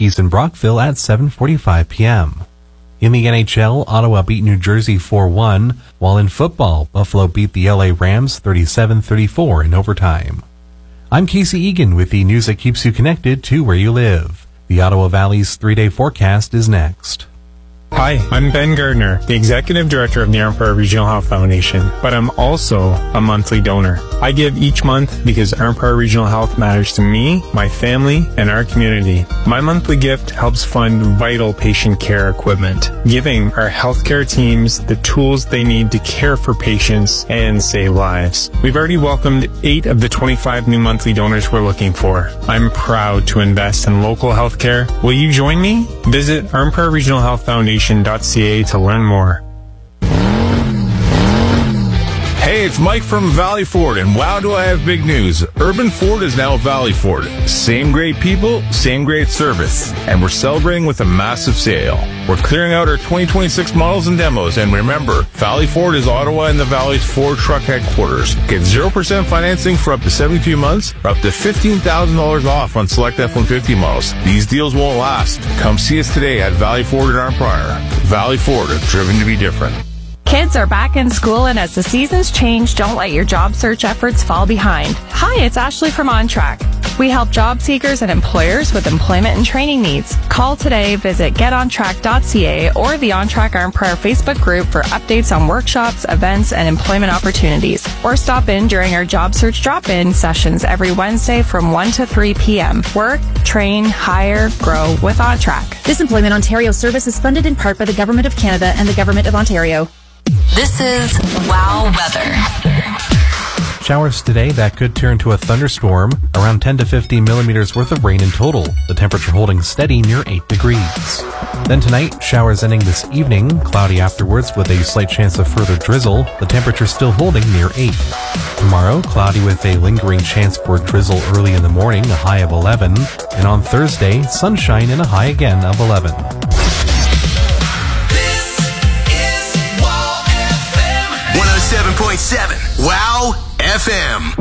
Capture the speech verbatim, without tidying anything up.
Yankees in Brockville at seven forty-five p.m. In the N H L, Ottawa beat New Jersey four one, while in football, Buffalo beat the L A Rams thirty-seven thirty-four in overtime. I'm Casey Egan with the news that keeps you connected to where you live. The Ottawa Valley's three-day forecast is next. Hi, I'm Ben Gardner, the Executive Director of the Arnprior Regional Health Foundation, but I'm also a monthly donor. I give each month because Arnprior Regional Health matters to me, my family, and our community. My monthly gift helps fund vital patient care equipment, giving our healthcare teams the tools they need to care for patients and save lives. We've already welcomed eight of the twenty-five new monthly donors we're looking for. I'm proud to invest in local healthcare. Will you join me? Visit Arnprior Regional Health Foundation dot c a to learn more. Hey, it's Mike from Valley Ford, and wow, do I have big news. Urban Ford is now Valley Ford. Same great people, same great service. And we're celebrating with a massive sale. We're clearing out our twenty twenty-six models and demos, and remember, Valley Ford is Ottawa and the Valley's Ford truck headquarters. Get zero percent financing for up to seventy-two months, or up to fifteen thousand dollars off on select F one fifty models. These deals won't last. Come see us today at Valley Ford in Arnprior. Valley Ford, driven to be different. Kids are back in school, and as the seasons change, don't let your job search efforts fall behind. Hi, it's Ashley from OnTrack. We help job seekers and employers with employment and training needs. Call today, visit get on track dot c a or the OnTrack Arnprior Facebook group for updates on workshops, events, and employment opportunities. Or stop in during our job search drop-in sessions every Wednesday from one to three p.m. Work, train, hire, grow with OnTrack. This Employment Ontario service is funded in part by the Government of Canada and the Government of Ontario. This is Wow Weather. Showers today that could turn to a thunderstorm, around ten to fifteen millimeters worth of rain in total, the temperature holding steady near eight degrees. Then tonight, showers ending this evening, cloudy afterwards with a slight chance of further drizzle, the temperature still holding near eight. Tomorrow, cloudy with a lingering chance for drizzle early in the morning, a high of eleven, and on Thursday, sunshine and a high again of eleven. one oh seven point seven Wow F M.